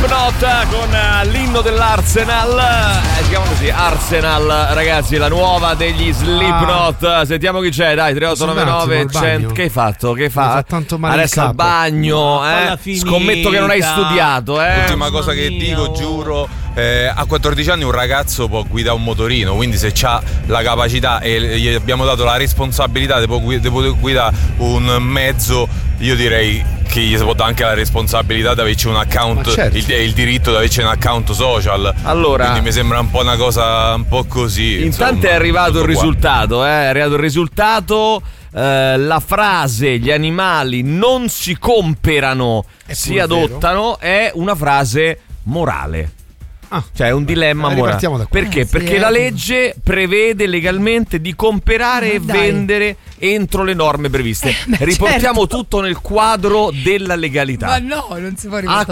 Slipknot con l'inno dell'Arsenal. Si chiama così, Arsenal, ragazzi, la nuova degli Slipknot. Sentiamo chi c'è, dai, 3899 100. Che hai fatto? Che fa? Tanto male adesso al bagno, Scommetto che non hai studiato, L'ultima cosa che dico, giuro, a 14 anni un ragazzo può guidare un motorino, quindi se c'ha la capacità e gli abbiamo dato la responsabilità di poter guidare un mezzo, io direi che gli si può dare anche la responsabilità di averci un account, certo, il diritto di averci un account social. Allora, quindi mi sembra un po' una cosa un po' così. Intanto insomma, è arrivato il risultato, è arrivato il risultato. La frase "gli animali non si comperano, si adottano" è una frase morale. Cioè è un dilemma morale. Perché? Perché la legge prevede legalmente di comperare e vendere entro le norme previste. Riportiamo tutto nel quadro della legalità. Ma no, non si può riportare.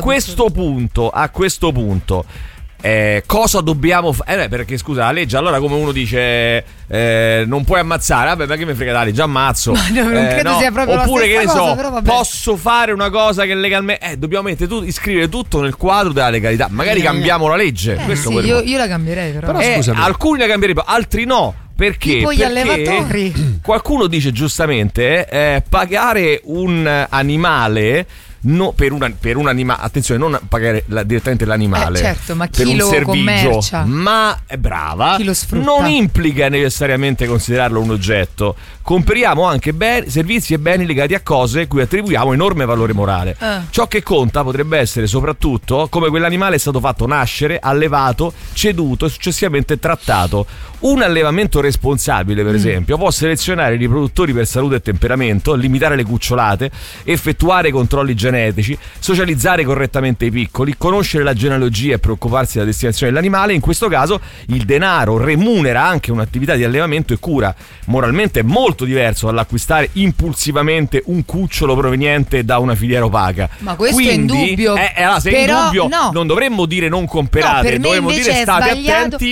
A questo punto cosa dobbiamo fare? Perché scusa, la legge, allora come uno dice non puoi ammazzare, vabbè, ma che mi frega, dai, già ammazzo. Ma no, non credo sia proprio oppure la stessa cosa, che ne so, posso fare una cosa che legalmente dobbiamo mettere iscrivere tutto nel quadro della legalità. Magari cambiamo la legge. Questo sì, io la cambierei, però alcuni la cambierebbero, altri no. Perché? Tipo gli allevatori. Qualcuno dice giustamente pagare un animale per un animale, attenzione, non pagare direttamente l'animale, certo, ma chi per un lo servigio, commercia, ma è brava, chi lo sfrutta, non implica necessariamente considerarlo un oggetto. Comperiamo anche servizi e beni legati a cose cui attribuiamo enorme valore morale. Ciò che conta potrebbe essere soprattutto come quell'animale è stato fatto nascere, allevato, ceduto e successivamente trattato. Un allevamento responsabile, per esempio, può selezionare i riproduttori per salute e temperamento, limitare le cucciolate, effettuare controlli genetici, socializzare correttamente i piccoli, conoscere la genealogia e preoccuparsi della destinazione dell'animale. In questo caso il denaro remunera anche un'attività di allevamento e cura. Moralmente è molto diverso dall'acquistare impulsivamente un cucciolo proveniente da una filiera opaca. Ma questo è indubbio. Se è indubbio, non dovremmo dire non comperate, dovremmo dire state attenti